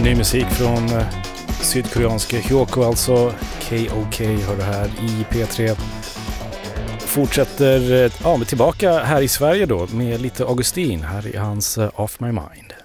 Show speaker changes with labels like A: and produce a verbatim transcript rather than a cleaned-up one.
A: Ny musik från eh, sydkoreanska Hyoko, alltså K O K hör det här i P tre. Fortsätter eh, ja, tillbaka här i Sverige då med lite Augustin. Här är hans uh, Off My Mind.